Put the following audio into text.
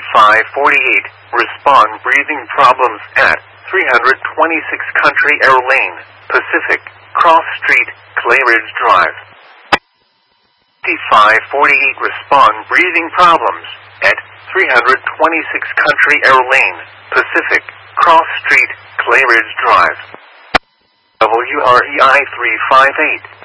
548, respond breathing problems at 326 Country Air Lane, Pacific, Cross Street, Claridge Drive. 548, respond breathing problems at 326 Country Air Lane, Pacific, Cross Street, Claridge Drive. WREI 358.